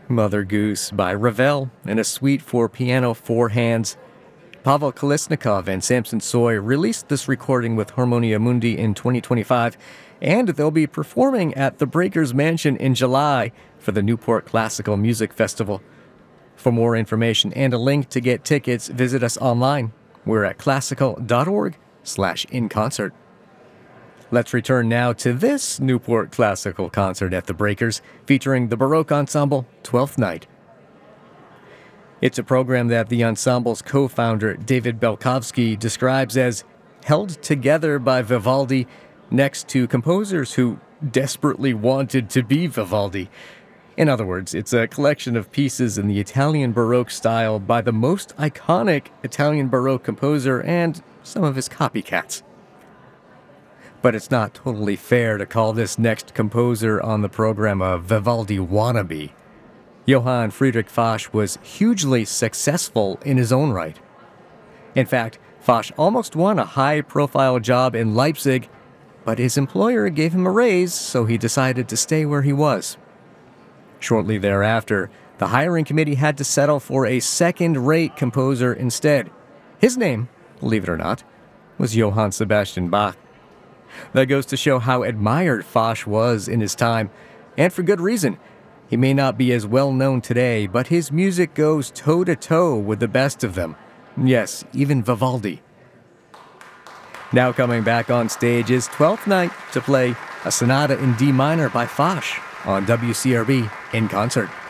Mother Goose by Ravel in a suite for piano four hands. Pavel Kolesnikov and Samson Soy released this recording with Harmonia Mundi in 2025, and they'll be performing at the Breakers Mansion in July for the Newport Classical Music Festival. For more information and a link to get tickets, visit us online. We're at classical.org/inconcert. Let's return now to this Newport Classical concert at the Breakers, featuring the Baroque Ensemble, 12th Night. It's a program that the ensemble's co-founder, David Belkovsky, describes as held together by Vivaldi next to composers who desperately wanted to be Vivaldi. In other words, it's a collection of pieces in the Italian Baroque style by the most iconic Italian Baroque composer and some of his copycats. But it's not totally fair to call this next composer on the program a Vivaldi wannabe. Johann Friedrich Foch was hugely successful in his own right. In fact, Foch almost won a high-profile job in Leipzig, but his employer gave him a raise, so he decided to stay where he was. Shortly thereafter, the hiring committee had to settle for a second-rate composer instead. His name, believe it or not, was Johann Sebastian Bach. That goes to show how admired Foch was in his time, and for good reason. He may not be as well known today, but his music goes toe-to-toe with the best of them. Yes, even Vivaldi. Now coming back on stage is 12th Night to play a sonata in D minor by Foch on WCRB in concert.